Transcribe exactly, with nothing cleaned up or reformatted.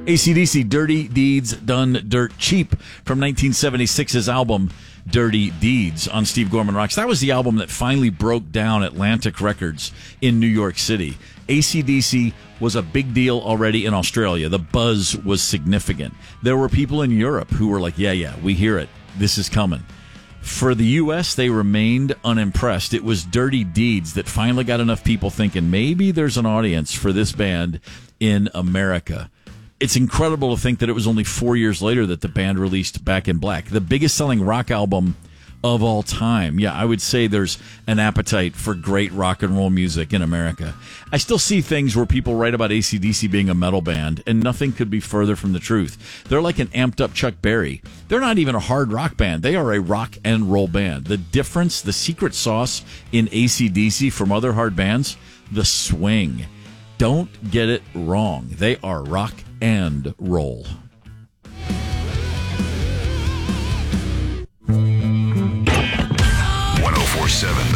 A C D C, Dirty Deeds Done Dirt Cheap, from nineteen seventy-six's album Dirty Deeds on Steve Gorman Rocks. That was the album that finally broke down Atlantic Records in New York City. A C D C was a big deal already in Australia. The buzz was significant. There were people in Europe who were like, yeah, yeah, we hear it. This is coming. For the U S, they remained unimpressed. It was Dirty Deeds that finally got enough people thinking maybe there's an audience for this band in America. It's incredible to think that it was only four years later that the band released Back in Black, the biggest selling rock album of all time. Yeah, I would say there's an appetite for great rock and roll music in America. I still see things where people write about A C D C being a metal band, and nothing could be further from the truth. They're like an amped up Chuck Berry. They're not even a hard rock band. They are a rock and roll band. The difference, the secret sauce in A C D C from other hard bands, the swing. Don't get it wrong. They are rock and roll.